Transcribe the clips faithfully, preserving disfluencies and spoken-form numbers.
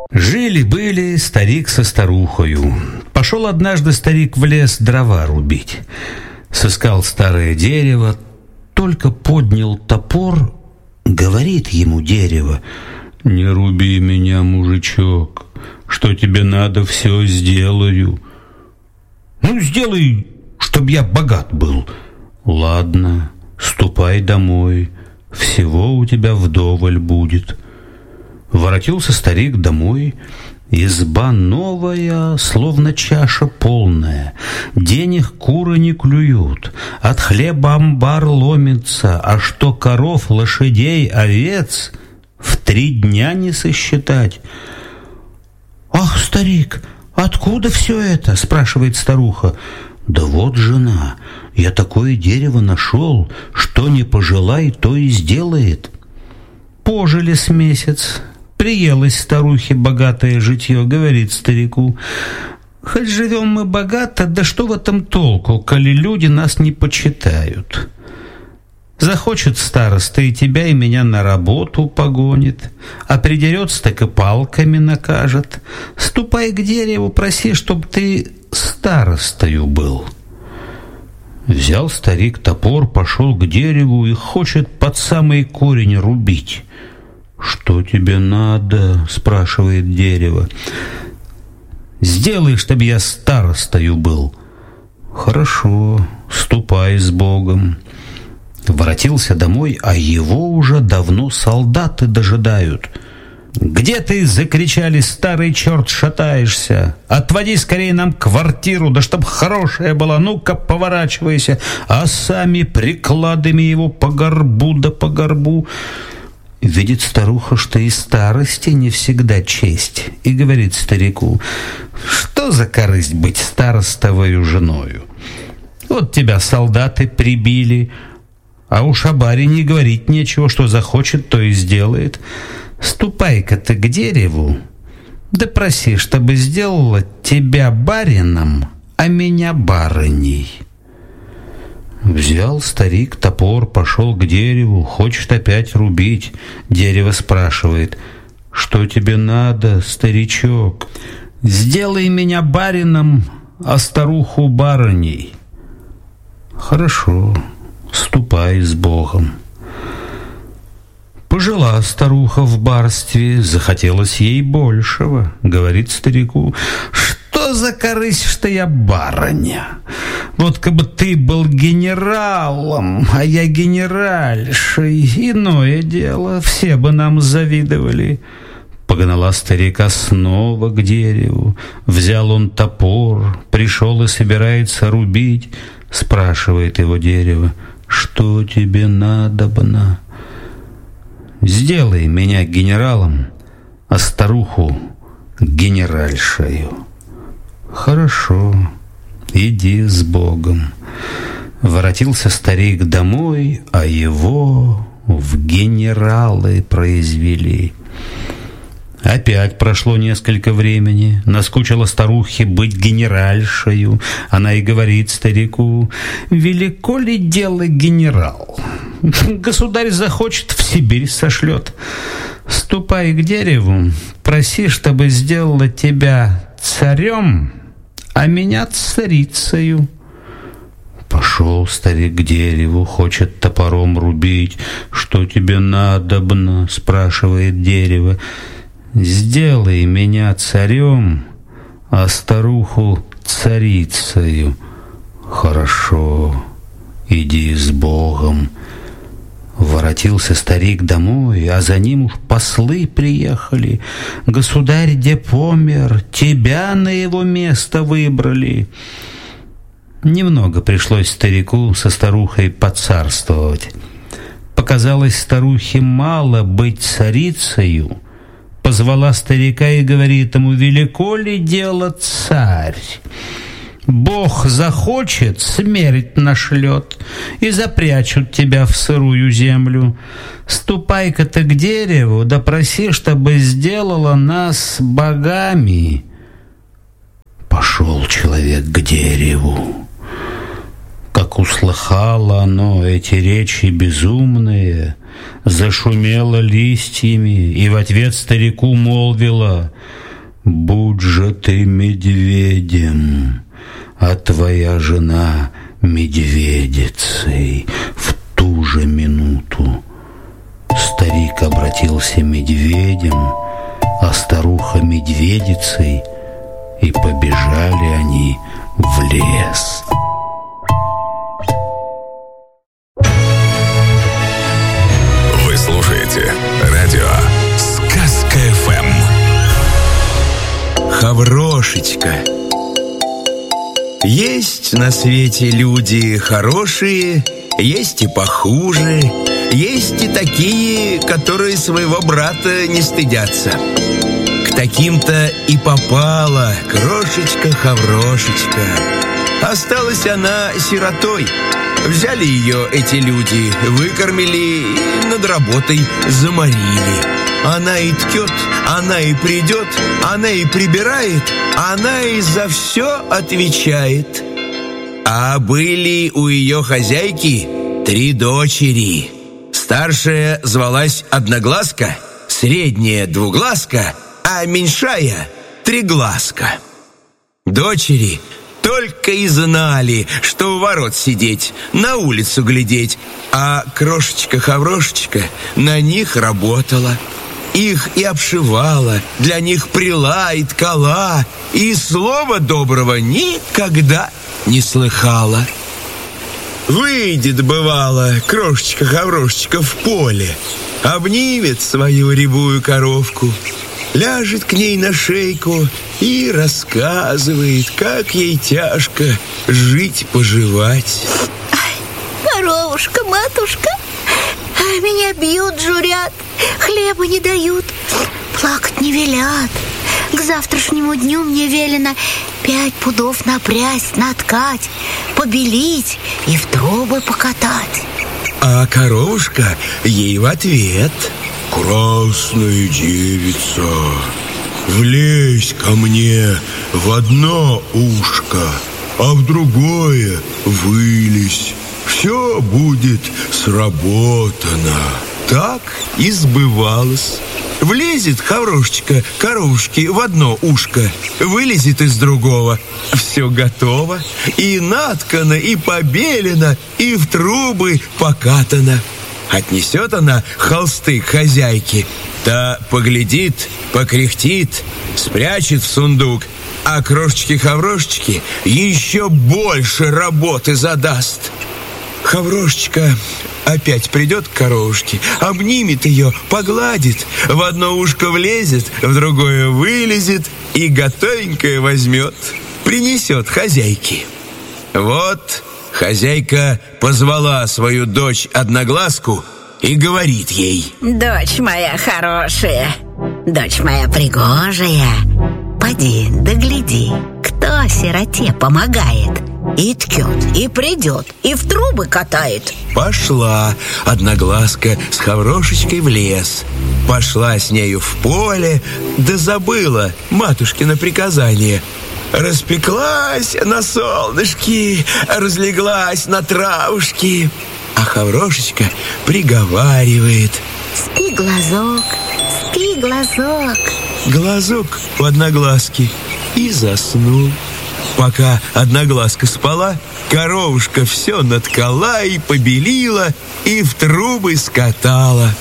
Жили-были старик со старухою. Пошел однажды старик в лес дрова рубить. Сыскал старое дерево, только поднял топор, говорит ему дерево: «Не руби меня, мужичок, что тебе надо, все сделаю». «Ну, сделай, чтоб я богат был». «Ладно, ступай домой, всего у тебя вдоволь будет». Воротился старик домой. Изба новая, словно чаша полная. Денег куры не клюют, от хлеба амбар ломится, а что коров, лошадей, овец в три дня не сосчитать. «Ах, старик, откуда все это?» — спрашивает старуха. «Да вот, жена, я такое дерево нашел, что не пожелай, то и сделает». Пожили с месяц. Приелось старухе богатое житье, говорит старику: «Хоть живем мы богато, да что в этом толку, коли люди нас не почитают? Захочет староста и тебя, и меня на работу погонит, а придерется, так и палками накажет. Ступай к дереву, проси, чтоб ты старостою был». Взял старик топор, пошел к дереву и хочет под самый корень рубить. «Что тебе надо?» — спрашивает дерево. «Сделай, чтобы я старостою был». «Хорошо, ступай с Богом». Воротился домой, а его уже давно солдаты дожидают. «Где ты?» — закричали: «старый черт, шатаешься! Отводи скорее нам квартиру, да чтоб хорошая была, ну-ка поворачивайся!» А сами прикладами его по горбу да по горбу. Видит старуха, что и старости не всегда честь, и говорит старику: «Что за корысть быть старостовою женою? Вот тебя солдаты прибили, а уж о барине говорить нечего, что захочет, то и сделает. Ступай-ка ты к дереву, да проси, чтобы сделала тебя барином, а меня барыней». Взял старик топор, пошел к дереву, хочет опять рубить. Дерево спрашивает: «Что тебе надо, старичок?» «Сделай меня барином, а старуху барыней». «Хорошо, ступай с Богом». Пожила старуха в барстве, захотелось ей большего. Говорит старику: «Что за корысть, что я барыня? Вот как бы ты был генералом, а я генеральшей, иное дело, все бы нам завидовали». Погнала старика снова к дереву. Взял он топор, пришел и собирается рубить. Спрашивает его дерево: «Что тебе надобно?» «Сделай меня генералом, а старуху генеральшею». «Хорошо, иди с Богом». Воротился старик домой, а его в генералы произвели. Опять прошло несколько времени, наскучило старухе быть генеральшею. Она и говорит старику: «Велико ли дело генерал? Государь захочет, в Сибирь сошлет. Ступай к дереву, проси, чтобы сделала тебя царем, а меня царицею». Пошел старик к дереву, хочет топором рубить. «Что тебе надобно?» — спрашивает дерево. «Сделай меня царем, а старуху царицею». «Хорошо, иди с Богом». Воротился старик домой, а за ним уж послы приехали. «Государь де помер, тебя на его место выбрали». Немного пришлось старику со старухой поцарствовать. Показалось старухе мало быть царицею. Позвала старика и говорит ему: «Велико ли дело, царь? Бог захочет, смерть нашлет, и запрячут тебя в сырую землю. Ступай-ка ты к дереву, да проси, чтобы сделала нас богами». Пошел человек к дереву. Как услыхало оно эти речи безумные, зашумело листьями и в ответ старику молвила: «Будь же ты медведем, а твоя жена медведицей». В ту же минуту старик обратился медведем, а старуха медведицей, и побежали они в лес. Вы слушаете радио Сказка-ФМ. Хаврошечка. Есть на свете люди хорошие, есть и похуже, есть и такие, которые своего брата не стыдятся. К таким-то и попала крошечка-хаврошечка. Осталась она сиротой. Взяли ее эти люди, выкормили и над работой заморили. Она и ткет, она и придет, она и прибирает, она и за все отвечает. А были у ее хозяйки три дочери. Старшая звалась Одноглазка, средняя Двуглазка, а меньшая Триглазка. Дочери только и знали, что у ворот сидеть, на улицу глядеть, а крошечка-хаврошечка на них работала. Их и обшивала, для них прила и ткала, и слова доброго никогда не слыхала. Выйдет, бывало, крошечка-хаврошечка в поле, обнимет свою рябую коровку, ляжет к ней на шейку и рассказывает, как ей тяжко жить-поживать. Коровушка, матушка, меня бьют, журят, хлеба не дают, плакать не велят. К завтрашнему дню мне велено пять пудов напрясть, наткать, побелить и в трубы покатать. А коровушка ей в ответ: «Красная девица, влезь ко мне в одно ушко, а в другое вылезь. Все будет сработано». Так и сбывалось. Влезет хаврошечка коровушки в одно ушко, вылезет из другого. Все готово, и наткано, и побелено, и в трубы покатано. Отнесет она холсты к хозяйке, та поглядит, покряхтит, спрячет в сундук, а крошечке-хаврошечке еще больше работы задаст. Хаврошечка опять придет к коровушке, обнимет ее, погладит, в одно ушко влезет, в другое вылезет и готовенькое возьмет, принесет хозяйке. Вот хозяйка позвала свою дочь Одноглазку и говорит ей: «Дочь моя хорошая, дочь моя пригожая, поди да гляди, кто сироте помогает. И ткет, и придет, и в трубы катает». Пошла Одноглазка с Хаврошечкой в лес. Пошла с нею в поле, да забыла матушкино приказание. Распеклась на солнышке, разлеглась на травушке. А Хаврошечка приговаривает: «Спи, глазок, спи, глазок». Глазок у Одноглазки и заснул. Пока Одноглазка спала, коровушка все наткала и побелила, и в трубы скатала.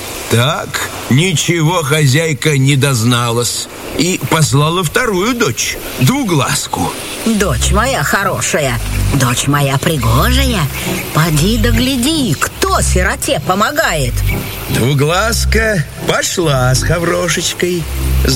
Так ничего хозяйка не дозналась и послала вторую дочь, Двуглазку. «Дочь моя хорошая, дочь моя пригожая, поди да гляди, кто сироте помогает». Двуглазка пошла с Хаврошечкой,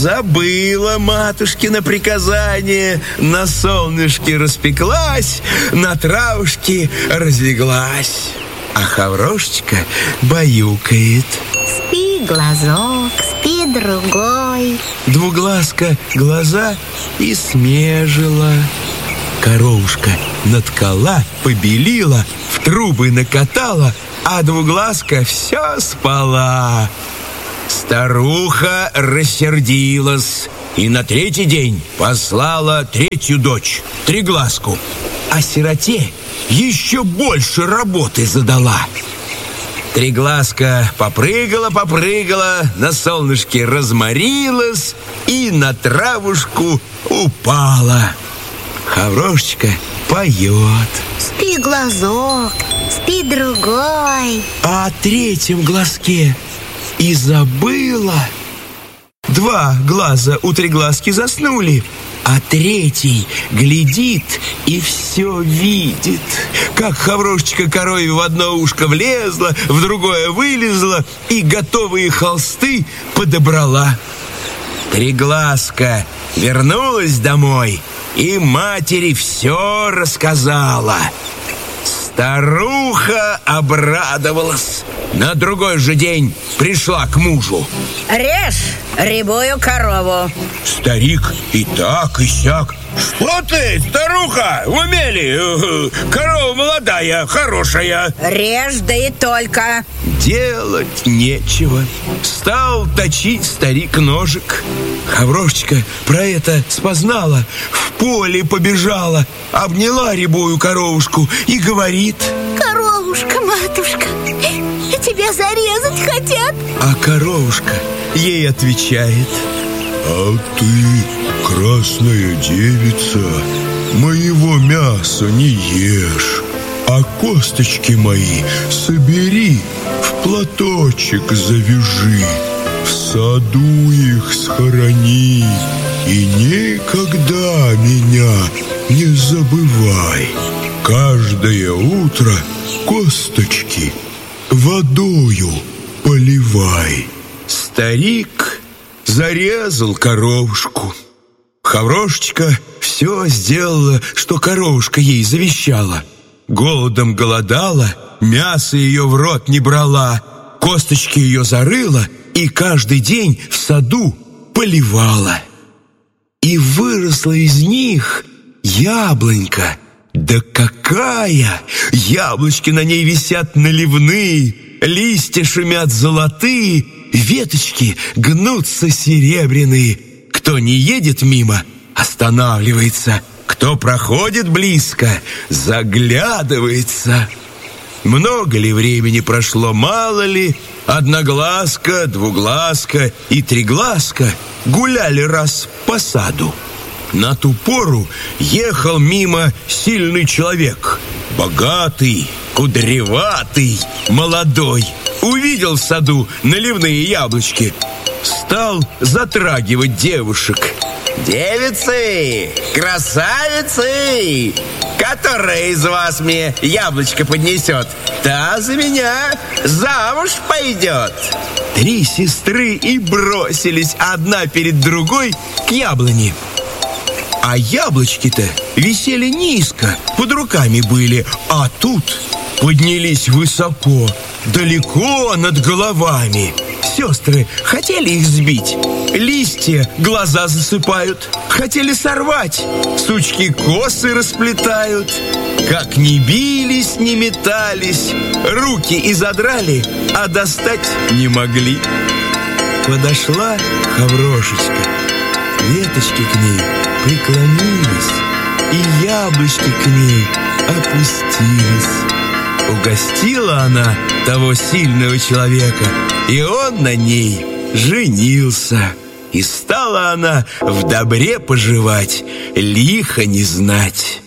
забыла матушкино приказание, на солнышке распеклась, на травушке разлеглась. А Хаврошечка баюкает: «Спи, глазок, спи, другой». Двуглазка глаза и смежила. Коровушка наткала, побелила, в трубы накатала, а Двуглазка все спала. Старуха рассердилась и на третий день послала третью дочь, Триглазку. А сироте еще больше работы задала. Триглазка попрыгала-попрыгала, на солнышке разморилась и на травушку упала. Хаврошечка поет. Спи, глазок, спи, другой. А о третьем глазке и забыла. Два глаза у Триглазки заснули, а третий глядит и все видит. Как Хаврошечка корове в одно ушко влезла, в другое вылезла и готовые холсты подобрала. Триглазка вернулась домой и матери все рассказала. Старуха обрадовалась. На другой же день пришла к мужу. Режь рябую корову. Старик и так, и сяк. Что ты, старуха, в уме ли? Корова молодая, хорошая. Режь, да и только. Делать нечего. Стал точить старик ножик. Хаврошечка про это спознала, в поле побежала, обняла рябую коровушку и говорит: коровушка, матушка, тебя зарезать хотят. А коровушка ей отвечает: а ты, красная девица, моего мяса не ешь, а косточки мои собери, в платочек завяжи, в саду их схорони и никогда меня не забывай. Каждое утро косточки водою поливай. Старик зарезал коровушку. Хаврошечка все сделала, что коровушка ей завещала. Голодом голодала, мясо ее в рот не брала, косточки ее зарыла и каждый день в саду поливала. И выросла из них яблонька. Да какая! Яблочки на ней висят наливные, листья шумят золотые, веточки гнутся серебряные. Кто не едет мимо, останавливается. Кто проходит близко, заглядывается. Много ли времени прошло, мало ли, одноглазка, двуглазка и триглазка гуляли раз по саду. На ту пору ехал мимо сильный человек, богатый, кудреватый, молодой. Увидел в саду наливные яблочки, стал затрагивать девушек. «Девицы, красавицы, которая из вас мне яблочко поднесет, та за меня замуж пойдет». Три сестры и бросились одна перед другой к яблоне. А яблочки-то висели низко, под руками были, а тут поднялись высоко, далеко над головами. Сестры хотели их сбить, листья глаза засыпают, хотели сорвать, сучки косы расплетают. Как ни бились, ни метались, руки и задрали, а достать не могли. Подошла Хаврошечка, веточки к ней преклонились, и яблочки к ней опустились. Угостила она того сильного человека, и он на ней женился. И стала она в добре поживать, лихо не знать.